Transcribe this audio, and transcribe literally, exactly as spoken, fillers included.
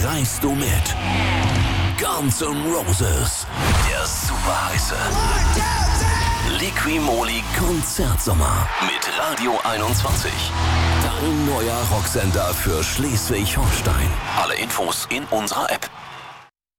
schreist du mit. Guns N' Roses, der super heiße Liqui-Moly Konzertsommer mit Radio einundzwanzig. Dein neuer Rocksender für Schleswig-Holstein. Alle Infos in unserer App.